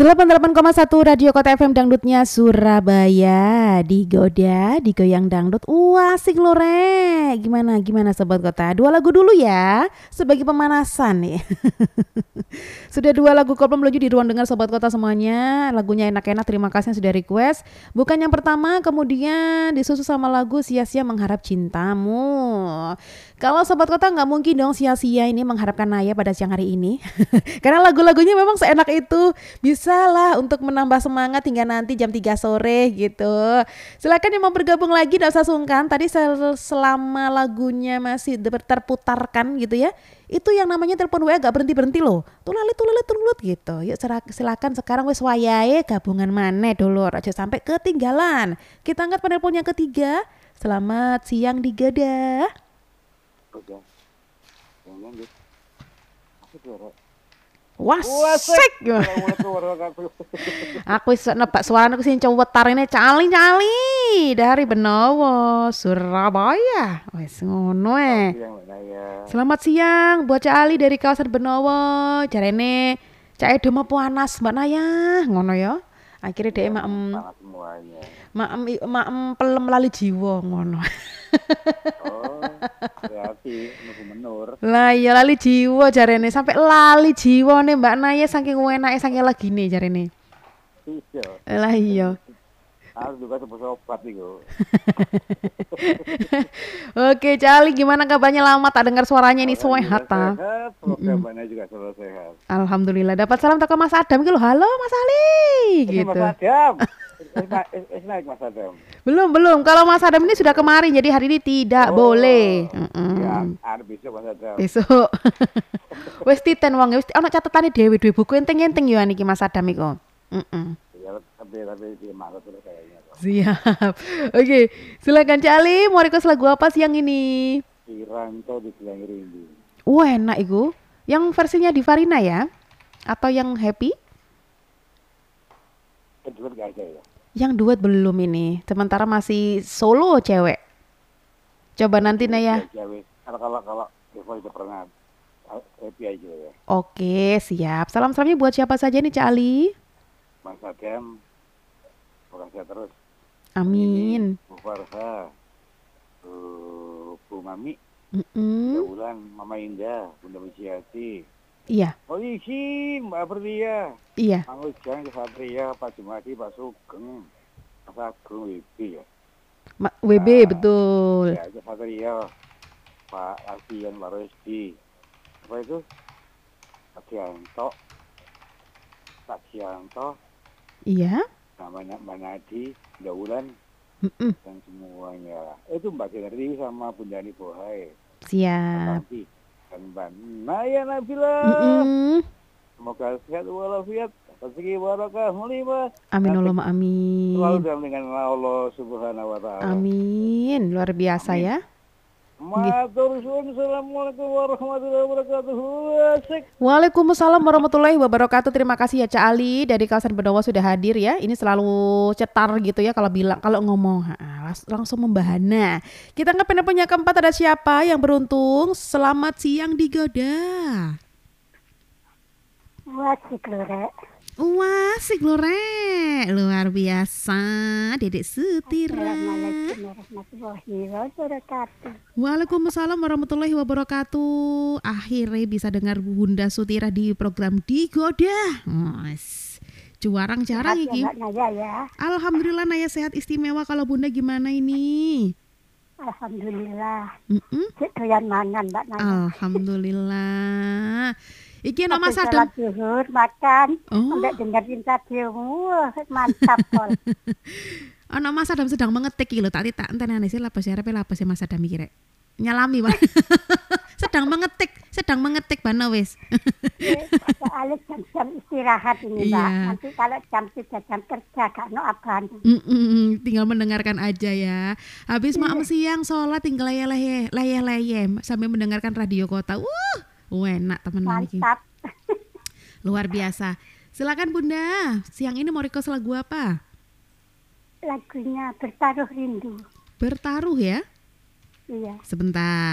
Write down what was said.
88,1 Radio Kota FM Dangdutnya Surabaya. Digoda, digoyang dangdut. Wah, asik loh Re. Gimana Sobat Kota? 2 lagu dulu ya sebagai pemanasan nih. Sudah 2 lagu koplo melaju di ruang dengar Sobat Kota semuanya. Lagunya enak-enak, terima kasih yang sudah request. Bukan yang pertama, kemudian disusul sama lagu Sia-sia Mengharap Cintamu. Kalau Sobat Kota nggak mungkin dong sia-sia ini mengharapkan Naya pada siang hari ini. Karena lagu-lagunya memang seenak itu. Bisa lah untuk menambah semangat hingga nanti jam 3 sore gitu. Silakan yang mau bergabung lagi, tidak usah sungkan. Tadi selama lagunya masih terputarkan gitu ya, itu yang namanya telepon WA gak berhenti-berhenti loh. Tulalit gitu. Yuk silakan sekarang wes wayahe gabungan maneh dulu. Aja sampai ketinggalan. Kita angkat penelpon yang ketiga. Selamat siang di Gada. Oke. Yang lanjut. Wasik. Aku iso nebak suarane ku sing cuwetar ini cali dari Benowo, Surabaya. Wes ngono Selamat siang buat Cak Ali dari kawasan Benowo. Jarene Cak Edo mau panas Mbak Naya, ngono ya. Akhirnya dia maem pelem lali jiwa ngono. Berarti nunggu menur. Lah ya lali jiwa jarene sampai lali jiwa nih Mbak Naya saking enake saking legine jarene. Iya. Lah iya. Harus juga sebuah obat iku. Oke, Cali gimana kabarnya? Lama tak dengar suaranya ini sehat ta. Kabarnya juga selalu sehat. Alhamdulillah. Dapat salam tak Mas Adam gitu. Halo Mas Ali gitu. Mas Adam. Naik Mas Adam. Belum. Kalau Mas Adam ini sudah kemarin, jadi hari ini tidak boleh. Ya, ada besok Mas Adam. Besok. Wes titen wong wis ana catetane dhewe buku enteng-enteng yo niki Mas Adam iku. Ya, tapi di mana tuh kayaknya. Siap. Oke, silakan Cali, mau request lagu apa siang ini? Piranto di Gelang Rindu. Enak iku. Yang versinya di Farina ya? Atau yang happy? Kedua gak ada ya? Yang duet belum ini. Sementara masih solo cewek. Coba nanti Naya. Kalau Devo itu pernah happy aja ya. Oke, siap. Salam-salamnya buat siapa saja nih Cali? Mas Adam, sehat terus. Amin. Bu Farha, Bu Mami, Bulan, Mama Indah, Bunda Wiciati. Iya. Polisi, Mbak Perlia. Iya. Kang Ujang, Satria, Pak Jumadi, Pak Sugeng, Mas Agung, WB ya. WB betul. Ya, Satria, Pak Alfian, Pak Rosdi. Apa itu? Pak Sianto. Iya. Namanya Mbak Nadi, Daulan, dan semuanya. Itu Mbak Generti sama Bunda Bohai. Siap. Dan Mbak Naya Nabila. Semoga sehat walafiat, rezeki barokah mulimah. Amin Allahumma amin. Selalu dalam dengan Allah Subhanahu wa taala. Amin. Luar biasa amin. Ya. Matur suwun. Assalamualaikum warahmatullahi wabarakatuh. Waalaikumsalam warahmatullahi wabarakatuh. Terima kasih ya Cak Ali dari kawasan Benowo sudah hadir ya. Ini selalu cetar gitu ya kalau ngomong langsung membahana. Kita nggak punya keempat, ada siapa yang beruntung? Selamat siang di Goda. Wasik lore, luar biasa, Dedek Sutira. Waalaikumsalam warahmatullahi wabarakatuh. Akhirnya bisa dengar Bunda Sutira di program Digoda. Jarang iki. Ya. Alhamdulillah Naya sehat istimewa. Kalau Bunda gimana ini? Alhamdulillah. Doyan mangan Mbak Naya. Alhamdulillah. Iki nama Mas Adam. Zuhur makan, sampai dengerin radiomu, mantap kol. Ono Mas Adam sedang mengetik iki lho, tak entenane sih lapas ya Mas Adam iki rek. Nyalami Mas. sedang mengetik bana wis. Soalnya jam istirahat ini Mbak. Nanti kalau jam 3 jam kerja gak ono aban. Tinggal mendengarkan aja ya. Habis maem siang sholat tinggal leyeh sambil mendengarkan radio kota. Enak teman-teman. Mantap. Luar biasa. Silakan Bunda, siang ini mau request lagu apa? Lagunya Bertaruh Rindu. Bertaruh ya? Iya. Sebentar.